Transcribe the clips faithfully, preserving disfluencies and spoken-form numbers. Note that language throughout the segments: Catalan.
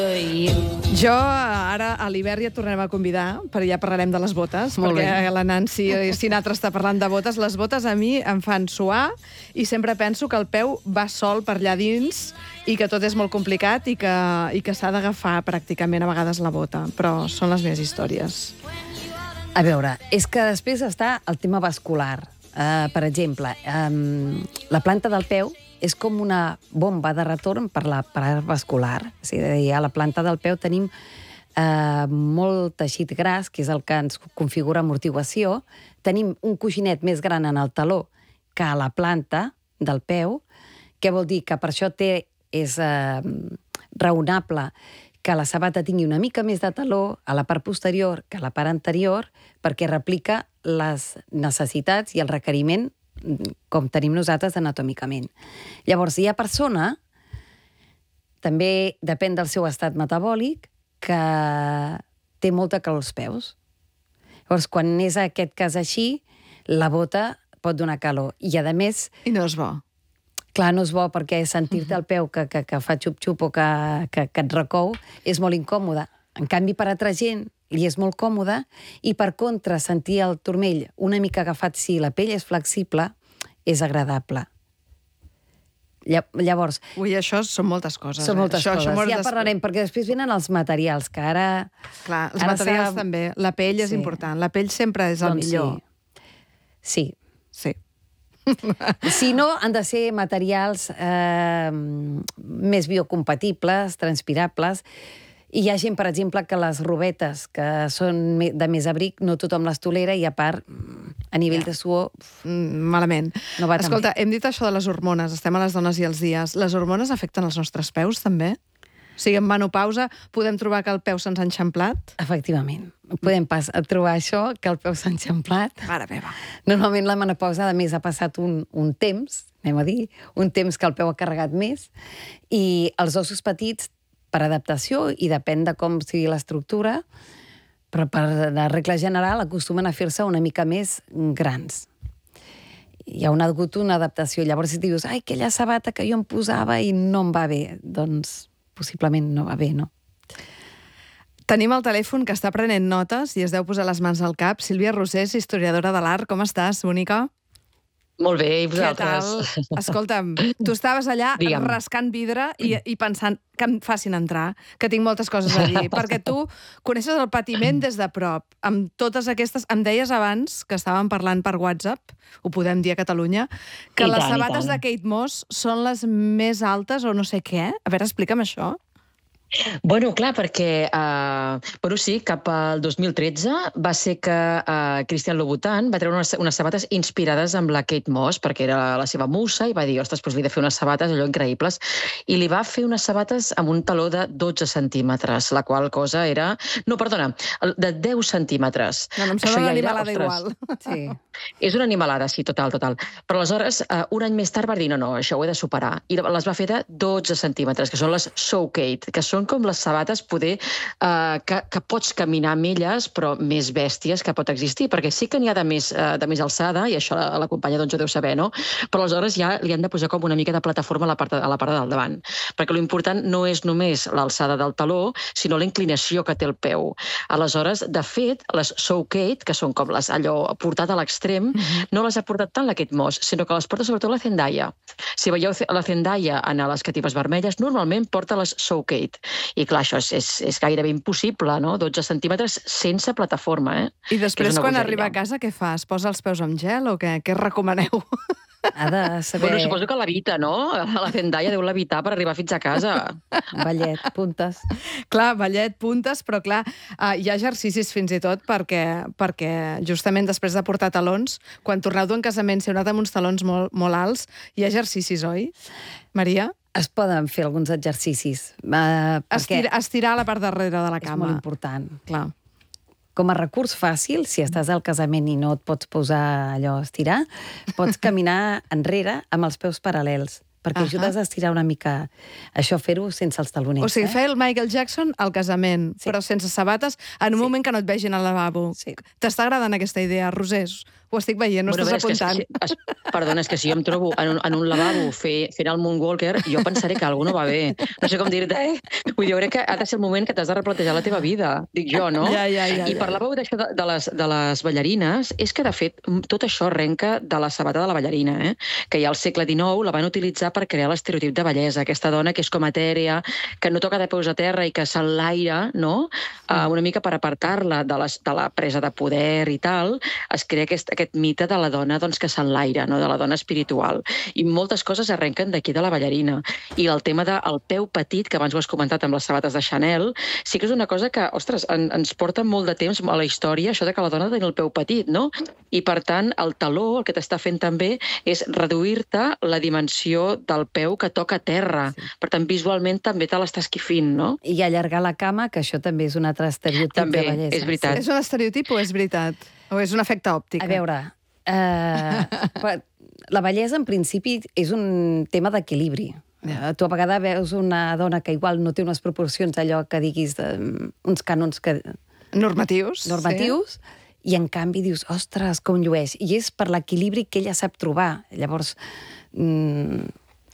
Jo ara a l'hivern ja et tornarem a convidar, perquè ja parlarem de les botes, Molt perquè bé. la Nancy Sinatra està parlant de botes. Les botes a mi em fan suar i sempre penso que el peu va sol per allà dins i que tot és molt complicat i que, i que s'ha d'agafar pràcticament a vegades la bota, però són les meves històries. A veure, és que després està el tema vascular. Uh, per exemple, um, la planta del peu és com una bomba de retorn per la part vascular. És a dir, a la planta del peu tenim eh, molt teixit gras, que és el que ens configura amortiguació. Tenim un coixinet més gran en el taló que a la planta del peu, que vol dir que per això té, és eh, raonable que la sabata tingui una mica més de taló a la part posterior que a la part anterior, perquè replica les necessitats i el requeriment com tenim nosaltres anatòmicament. Llavors, hi ha persona, també depèn del seu estat metabòlic, que té molta calor als peus. Llavors, quan és aquest cas així, la bota pot donar calor. I, a més... I no és bo. Clar, no és bo, perquè sentir-te el peu que, que, que fa xup-xup o que, que, que et recou és molt incòmode. En canvi, per altra gent, li és molt còmode, i per contra, sentir el turmell una mica agafat, si la pell és flexible, és agradable. Llavors... Ui, això són moltes coses. Són moltes això, coses. Això ja parlarem, perquè després venen els materials, que ara... Clar, els ara materials també. La pell és sí. important. La pell sempre és el doncs millor. Sí. Sí. Si no, han de ser materials eh, més biocompatibles, transpirables. I hi ha gent, per exemple, que les robetes, que són de més abric, no tothom les tolera, i a part, a nivell de suor... Mm, malament. No va tan Escolta, bé. hem dit això de les hormones, estem a les dones i els dies. Les hormones afecten els nostres peus, també? O sigui, en menopausa podem trobar que el peu se'ns ha enxamplat? Efectivament. Podem pas trobar això, que el peu s'ha enxamplat. Mare meva. Normalment la menopausa, a més, ha passat un, un temps, anem a dir, un temps que el peu ha carregat més, i els ossos petits, per adaptació, i depèn de com sigui l'estructura, però per la regla general acostumen a fer-se una mica més grans. Hi ha hagut una adaptació. Llavors, si dius, ai, aquella sabata que jo em posava i no em va bé, doncs possiblement no va bé, no? Tenim el telèfon que està prenent notes i es deu posar les mans al cap. Sílvia Rosés, historiadora de l'art. Com estàs, bonica? Molt bé, i vosaltres? Què tal? Escolta'm, tu estaves allà Digue'm. rascant vidre i, i pensant que em facin entrar, que tinc moltes coses a dir, perquè tu coneixes el patiment des de prop, amb totes aquestes... Em deies abans, que estàvem parlant per WhatsApp, ho podem dir a Catalunya, que I les tant, i sabates tant. de Kate Moss són les més altes o no sé què. A veure, explica'm això. Bueno, clar, perquè, eh, bueno, sí, cap al dos mil tretze va ser que eh, Christian Louboutin va treure unes, unes sabates inspirades amb la Kate Moss, perquè era la seva musa, i va dir, ostres, doncs li he de fer unes sabates allò increïbles, i li va fer unes sabates amb un taló de dotze centímetres, la qual cosa era... No, perdona, de deu centímetres. No, no em Això sembla una ja era, animalada ostres, igual. Sí. És una animalada, sí, total, total. Però aleshores, eh, un any més tard va dir, no, no, això ho he de superar. I les va fer de dotze centímetres, que són les So Kate, que són com les sabates poder, eh, que, que pots caminar amb elles, però més bèsties que pot existir, perquè sí que n'hi ha de més, eh, de més alçada, i això la, la companya doncs ho deu saber, no? Però aleshores ja li han de posar com una mica de plataforma a la part de, a la part del davant, perquè l'important no és només l'alçada del taló, sinó la inclinació que té el peu. Aleshores, de fet, les So Kate, que són com les allò portat a l'extrem, mm-hmm. no les ha portat tant la Kate Moss, sinó que les porta sobretot la Zendaya. Si veieu la Zendaya en les catifes vermelles, normalment porta les So Kate. I clar, això és, és, és gairebé impossible, no? dotze centímetres sense plataforma, eh? I després, quan bogeria. arriba a casa, què fas? Posa els peus amb gel o què? Què recomaneu? Ha de saber... Bueno, suposo que l'evita, no? La Zendaya deu l'evitar per arribar fins a casa. Ballet, puntes. Clar, ballet, puntes, però clar, uh, hi ha exercicis fins i tot perquè, perquè justament després de portar talons, quan torneu d'un casament, si heu anat amb uns talons molt, molt alts, hi ha exercicis, oi? Maria? Es poden fer alguns exercicis. Uh, Estir, estirar la part darrere de la és cama. molt important. Clar. Com a recurs fàcil, si estàs al casament i no et pots posar allò a estirar, pots caminar enrere amb els peus paral·lels, perquè Ahà. ajudes a estirar una mica això, fer-ho sense els talonets. O sigui, eh? fer el Michael Jackson al casament, Sí. però sense sabates, en un Sí. moment que no et vegin al lavabo. Sí. T'està agradant aquesta idea, Rosés? Ho estic veient, no Bueno, estàs a veure, és que apuntant. si- es- Perdona, és que si jo em trobo en un, en un lavabo fe, fent el moonwalker, jo pensaré que alguna no va bé. No sé com dir-te, eh? Vull dir, jo crec que ha de ser el moment que t'has de replantejar la teva vida, dic jo, no? Ja, ja, ja, I ja. parlàveu d'això de, de, les, de les ballarines, és que, de fet, tot això arrenca de la sabata de la ballarina, eh? Que ja al segle dinou la van utilitzar per crear l'estereotip de bellesa, aquesta dona que és com etèrea, que no toca de peus a terra i que s'enlaira, no? Uh, una mica per apartar-la de, les, de la presa de poder i tal, es crea aquest, aquest mite de la dona doncs, que s'enlaira, no? De la dona espiritual. I moltes coses arrenquen d'aquí de la ballarina. I el tema del peu petit, que abans ho has comentat amb les sabates de Chanel, sí que és una cosa que, ostres, en, ens porta molt de temps a la història, això de que la dona tenia el peu petit, no? I, per tant, el taló, el que t'està fent també, és reduir-te la dimensió del peu que toca terra. Sí. Per tant, visualment també te l'està esquifint, no? I allargar la cama, que això també és un altre estereotip També, de bellesa. és veritat. És un estereotip o és veritat? O és un efecte òptic? A veure, eh, la bellesa en principi és un tema d'equilibri. Yeah. Tu a vegades veus una dona que igual no té unes proporcions allò que diguis, de, uns cànons que... Normatius. normatius, sí. I en canvi dius, ostres, com llueix. I és per l'equilibri que ella sap trobar. Llavors, mm,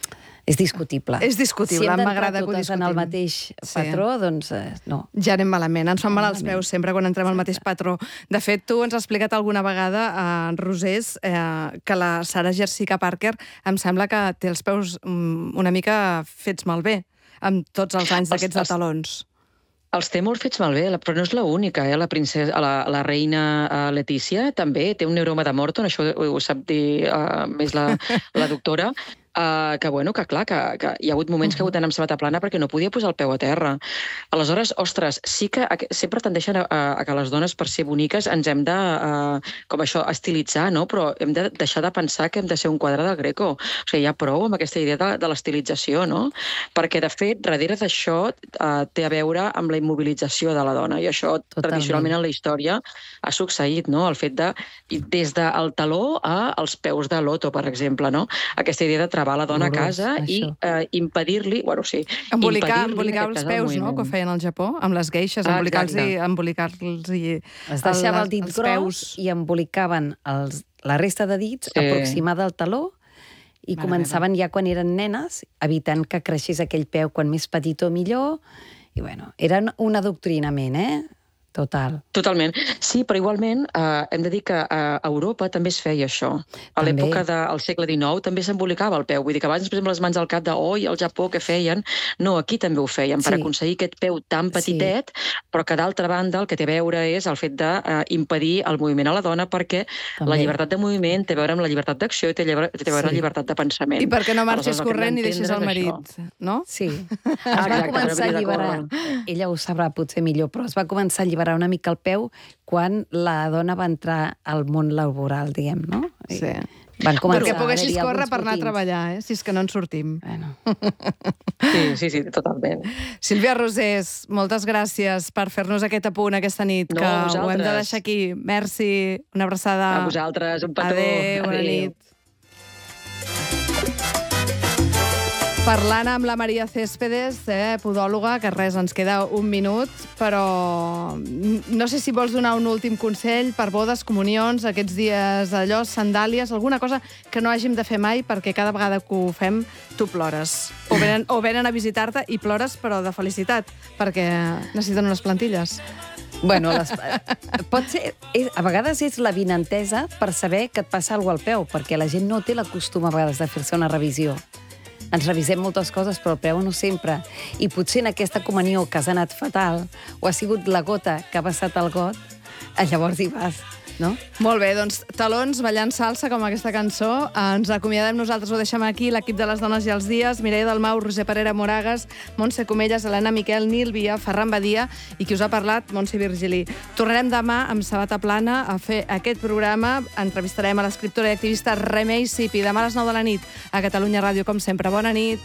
és discutible. És discutible, si hem m'agrada que ho totes en el mateix Sí. patró, doncs eh, no. Ja anem malament, ens fan mal els Malament. peus sempre quan entrem al mateix patró. De fet, tu ens has explicat alguna vegada, eh, Rosés, eh, que la Sarah Jessica Parker em sembla que té els peus mm, una mica fets malbé, amb tots els anys d'aquests de Els- els- talons. Els té molt fets malbé, però no és l'única, eh? La princesa, la, la reina uh, Letícia també té un neuroma de Morton, això ho, ho sap dir uh, més la, la doctora, uh, que, bueno, que clar, que, que hi ha hagut moments que ha hagut d'anar amb sabata plana perquè no podia posar el peu a terra. Aleshores, ostres, sí que a, sempre tendeixen a, a que les dones, per ser boniques, ens hem de, uh, com això, estilitzar, no? Però hem de deixar de pensar que hem de ser un quadre del Greco. O sigui, hi ha prou amb aquesta idea de, de l'estilització, no? Perquè, de fet, darrere d'això uh, té a veure amb la immobilització de la dona, i això Totalment. tradicionalment en la història ha succeït, no? El fet de, des del taló als peus de loto, per exemple, no? Aquesta idea de travar la dona Horrorós, a casa i això. eh, impedir-li, bueno, sí, Embolicar, impedir-li, embolicar en els aquest cas, el peus, no?, moviment. que ho feien al Japó, amb les geixes, Ah, embolicar-los exacte. embolicar-los i Es deixava el dit els gros peus. i embolicaven els, la resta de dits Sí. aproximada al taló i Mare començaven ja quan eren nenes, evitant que creixés aquell peu quan més petitó millor. I bueno, era un adoctrinament, eh? Total. Totalment. Sí, però igualment eh, hem de dir que a Europa també es feia això. A També. l'època del segle dinou també s'embolicava el peu. Vull dir que abans ens posem les mans al cap de oi, al Japó, què feien? No, aquí també ho feien, per Sí. aconseguir aquest peu tan petitet, però que d'altra banda el que té a veure és el fet d'impedir el moviment a la dona, perquè També. la llibertat de moviment té a veure amb la llibertat d'acció i té a veure té a veure amb Sí. la llibertat de pensament. I perquè no marxis Aleshores, el que hem corrent i deixis el d'entendre és marit, no? Sí. Es Ah, va exacte, començar a no havia de alliberar, ella ho sabrà potser millor, però es va començar a alliberar una mica el peu quan la dona va entrar al món laboral, diguem, no? I Sí. Van començar Perquè a poguessis haver-hi córrer alguns per anar a botins. treballar, eh? Si és que no en sortim. Bueno. Sí, sí, sí, totalment. Sílvia Rosés, moltes gràcies per fer-nos aquest apunt aquesta nit, No, que a ho hem de vosaltres. deixar aquí. Merci, una abraçada. A vosaltres, un petó. Adéu, bona nit. Parlant amb la Maria Céspedes, eh, podòloga, que res, ens queda un minut, però no sé si vols donar un últim consell per bodes, comunions, aquests dies allò, sandàlies, alguna cosa que no hàgim de fer mai, perquè cada vegada que ho fem tu plores. O venen, o venen a visitar-te i plores, però de felicitat, perquè necessiten unes plantilles. Bueno, les, pot ser, és, a vegades és la vinentesa per saber que et passa alguna cosa al peu, perquè la gent no té la costum a vegades de fer-se una revisió. Ens revisem moltes coses, però el peu no sempre. I potser en aquesta comunió que has anat fatal, o ha sigut la gota que ha passat al got, llavors hi vas, no? Molt bé, doncs talons ballant salsa com aquesta cançó. Ens acomiadem nosaltres, ho deixem aquí, l'equip de les dones i els dies, Mireia Dalmau, Roser Parera Moragas, Montse Comelles, Helena Miquel, Nil Via, Ferran Badia i qui us ha parlat, Montse Virgili. Tornarem demà amb Sabata Plana a fer aquest programa. Entrevistarem a l'escriptora i activista Remei Sipi demà a les nou de la nit a Catalunya Ràdio, com sempre. Bona nit.